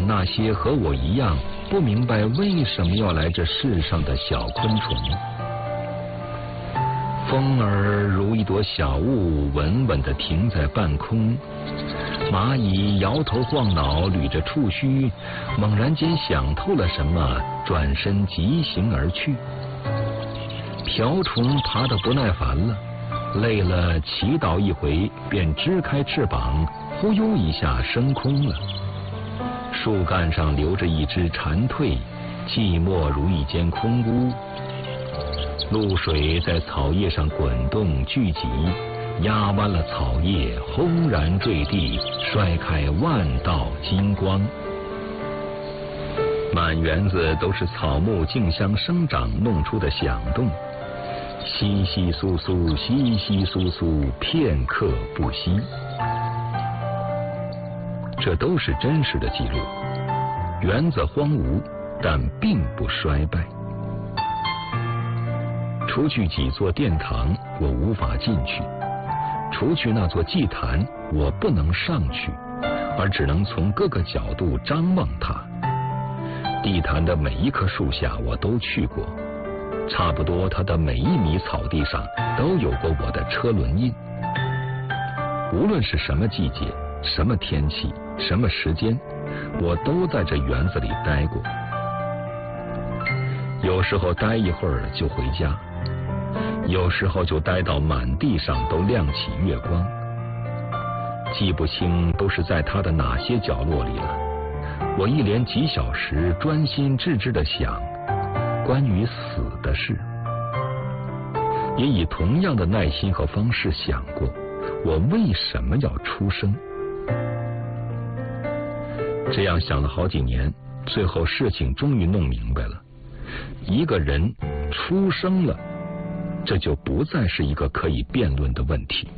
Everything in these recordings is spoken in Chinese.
那些和我一样不明白为什么要来这世上的小昆虫。风儿如一朵小雾，稳稳地停在半空。蚂蚁摇头晃脑，捋着触须，猛然间想透了什么，转身疾行而去。瓢虫爬得不耐烦了，累了祈祷一回，便支开翅膀，忽悠一下升空了。树干上留着一只蝉蜕，寂寞如一间空屋。露水在草叶上滚动聚集，压弯了草叶，轰然坠地，摔开万道金光。满园子都是草木竞相生长弄出的响动，窸窸窣窣，窸窸窣窣，片刻不息。这都是真实的记录。园子荒芜，但并不衰败。除去几座殿堂，我无法进去；除去那座祭坛，我不能上去，而只能从各个角度张望它。地坛的每一棵树下我都去过，差不多它的每一米草地上都有过我的车轮印。无论是什么季节、什么天气、什么时间，我都在这园子里待过。有时候待一会儿就回家，有时候就待到满地上都亮起月光，记不清都是在它的哪些角落里了。我一连几小时专心致志地想关于死的事，也以同样的耐心和方式想过我为什么要出生。这样想了好几年，最后事情终于弄明白了，一个人出生了，这就不再是一个可以辩论的问题。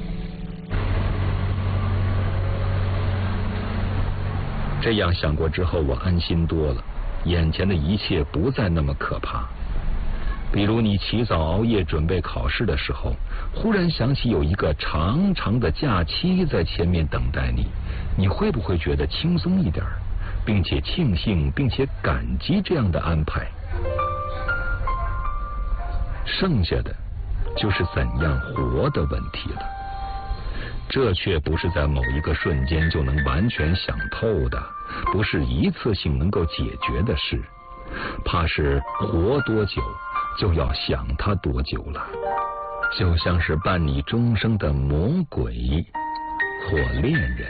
这样想过之后，我安心多了，眼前的一切不再那么可怕。比如你起早熬夜准备考试的时候，忽然想起有一个长长的假期在前面等待你，你会不会觉得轻松一点，并且庆幸并且感激这样的安排？剩下的就是怎样活的问题了。这却不是在某一个瞬间就能完全想透的，不是一次性能够解决的事，怕是活多久就要想它多久了，就像是伴你终生的魔鬼或恋人。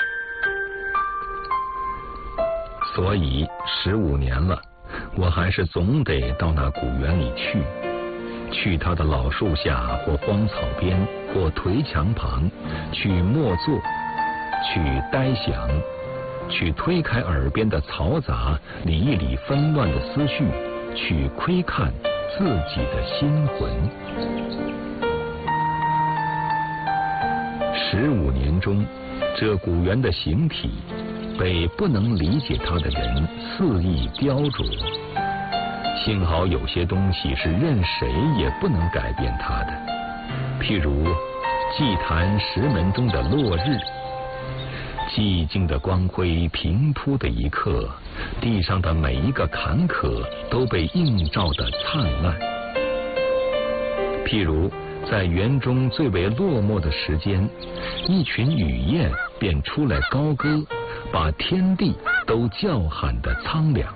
所以15年了，我还是总得到那古园里去它的老树下或荒草边或颓墙旁，去默坐，去呆想，去推开耳边的嘈杂，理一理纷乱的思绪，去窥看自己的心魂。15年中，这古园的形体被不能理解它的人肆意雕琢，幸好有些东西是任谁也不能改变它的，譬如祭坛石门中的落日，寂静的光辉平铺的一刻，地上的每一个坎坷都被映照得灿烂。譬如在园中最为落寞的时间，一群雨燕便出来高歌，把天地都叫喊得苍凉。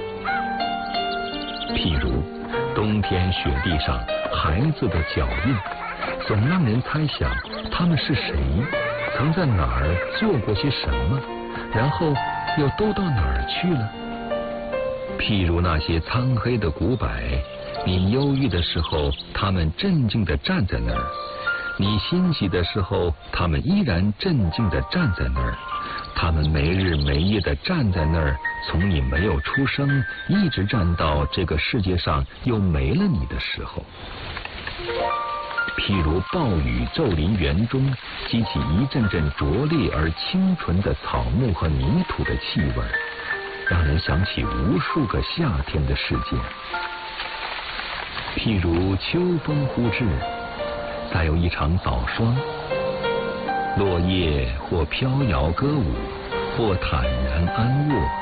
譬如冬天雪地上孩子的脚印，总让人猜想他们是谁，曾在哪儿做过些什么，然后又都到哪儿去了。譬如那些苍黑的古柏，你忧郁的时候他们镇静地站在那儿，你欣喜的时候他们依然镇静地站在那儿，他们没日没夜地站在那儿，从你没有出生一直站到这个世界上又没了你的时候。譬如暴雨骤临园中，激起一阵阵灼烈而清纯的草木和泥土的气味，让人想起无数个夏天的事件。譬如秋风忽至，再有一场早霜，落叶或飘摇歌舞，或坦然安卧，